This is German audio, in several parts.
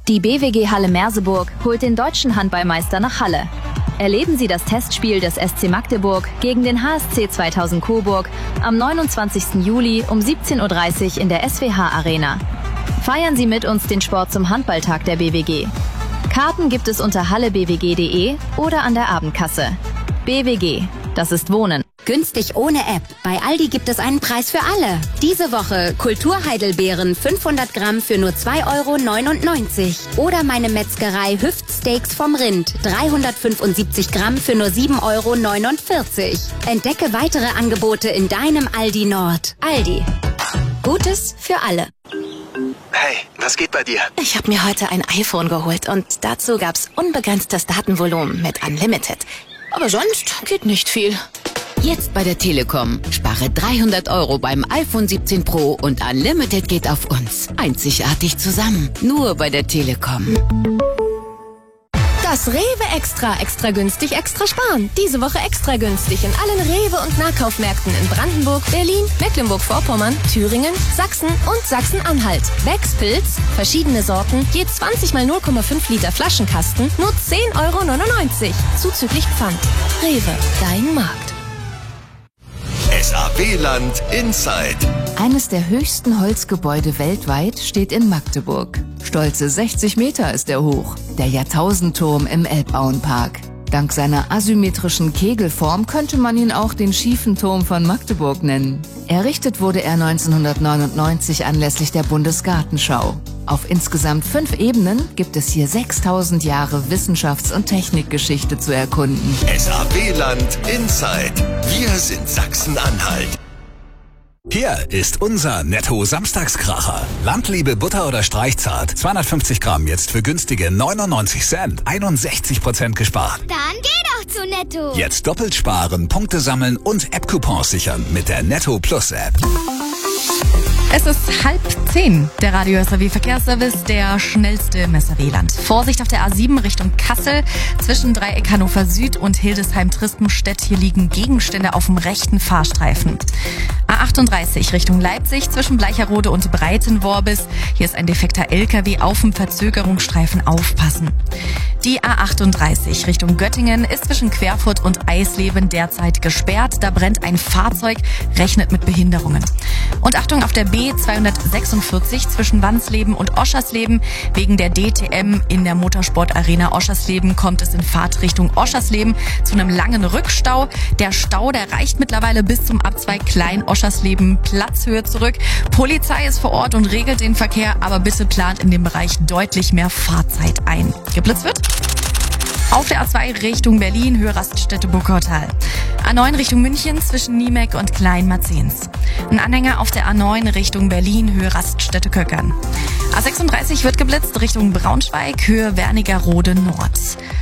Die BWG Halle Merseburg holt den deutschen Handballmeister nach Halle. Erleben Sie das Testspiel des SC Magdeburg gegen den HSC 2000 Coburg am 29. Juli um 17:30 Uhr in der SWH Arena. Feiern Sie mit uns den Sport zum Handballtag der BWG. Karten gibt es unter hallebwg.de oder an der Abendkasse. BWG, das ist Wohnen. Günstig ohne App. Bei Aldi gibt es einen Preis für alle. Diese Woche Kulturheidelbeeren 500 Gramm für nur 2,99 €. Oder meine Metzgerei Hüftsteaks vom Rind 375 Gramm für nur 7,49 €. Entdecke weitere Angebote in deinem Aldi Nord. Aldi. Gutes für alle. Hey, was geht bei dir? Ich habe mir heute ein iPhone geholt und dazu gab's unbegrenztes Datenvolumen mit Unlimited. Aber sonst geht nicht viel. Jetzt bei der Telekom. Spare 300 € beim iPhone 17 Pro und Unlimited geht auf uns. Einzigartig zusammen. Nur bei der Telekom. Das Rewe extra günstig, extra sparen. Diese Woche extra günstig in allen Rewe- und Nahkaufmärkten in Brandenburg, Berlin, Mecklenburg-Vorpommern, Thüringen, Sachsen und Sachsen-Anhalt. Becks Pilz, verschiedene Sorten, je 20 mal 0,5 Liter Flaschenkasten, nur 10,99 € zuzüglich Pfand. Rewe, dein Markt. SAW-Land Inside. Eines der höchsten Holzgebäude weltweit steht in Magdeburg. Stolze 60 Meter ist er hoch, der Jahrtausendturm im Elbauenpark. Dank seiner asymmetrischen Kegelform könnte man ihn auch den schiefen Turm von Magdeburg nennen. Errichtet wurde er 1999 anlässlich der Bundesgartenschau. Auf insgesamt 5 Ebenen gibt es hier 6000 Jahre Wissenschafts- und Technikgeschichte zu erkunden. SAW-Land Inside. Wir sind Sachsen-Anhalt. Hier ist unser Netto-Samstagskracher. Landliebe Butter oder Streichzart. 250 Gramm jetzt für günstige 99 Cent. 61% gespart. Dann geh doch zu Netto. Jetzt doppelt sparen, Punkte sammeln und App-Coupons sichern mit der Netto Plus App. Es ist 9:30. Der Radio SAW Verkehrsservice, der schnellste im SAW-Land. Vorsicht auf der A7 Richtung Kassel. Zwischen Dreieck Hannover Süd und Hildesheim-Tristenstedt. Hier liegen Gegenstände auf dem rechten Fahrstreifen. A38 Richtung Leipzig zwischen Bleicherode und Breitenworbis. Hier ist ein defekter LKW auf dem Verzögerungsstreifen. Aufpassen. Die A38 Richtung Göttingen ist zwischen Querfurt und Eisleben derzeit gesperrt. Da brennt ein Fahrzeug, rechnet mit Behinderungen. Und Achtung auf der B246 zwischen Wansleben und Oschersleben. Wegen der DTM in der Motorsportarena Oschersleben kommt es in Fahrtrichtung Oschersleben zu einem langen Rückstau. Der Stau, der reicht mittlerweile bis zum Abzweig Klein-Oschersleben Platzhöhe zurück. Polizei ist vor Ort und regelt den Verkehr, aber bitte plant in dem Bereich deutlich mehr Fahrzeit ein. Geblitzt wird? Auf der A2 Richtung Berlin, Höhe Raststätte Burgkortal. A9 Richtung München zwischen Niemek und Kleinmarzens. Ein Anhänger auf der A9 Richtung Berlin, Höhe Raststätte Köckern. A36 wird geblitzt Richtung Braunschweig, Höhe Wernigerode Nord.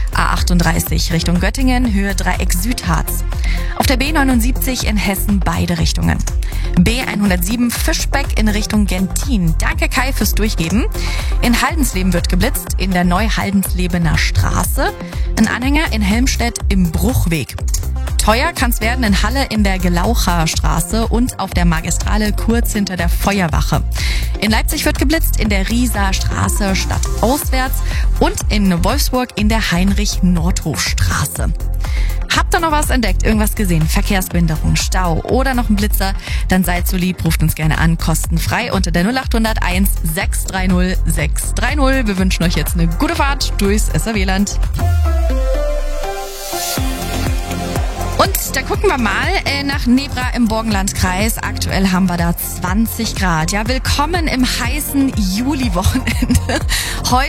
A38 Richtung Göttingen, Höhe Dreieck Südharz. Auf der B79 in Hessen beide Richtungen. B107 Fischbeck in Richtung Gentin. Danke Kai fürs Durchgeben. In Haldensleben wird geblitzt, in der Neuhaldenslebener Straße. Ein Anhänger in Helmstedt im Bruchweg. Teuer kann's werden in Halle in der Gelaucher Straße und auf der Magistrale kurz hinter der Feuerwache. In Leipzig wird geblitzt in der Rieser Straße stadtauswärts und in Wolfsburg in der Heinrich-Nordhof-Straße. Habt ihr noch was entdeckt, irgendwas gesehen? Verkehrsbehinderung, Stau oder noch ein Blitzer? Dann seid so lieb, ruft uns gerne an, kostenfrei unter der 0800 1 630 630. Wir wünschen euch jetzt eine gute Fahrt durchs SAW-Land. Und da gucken wir mal nach Nebra im Burgenlandkreis. Aktuell haben wir da 20 Grad. Ja, willkommen im heißen Juli-Wochenende. Heute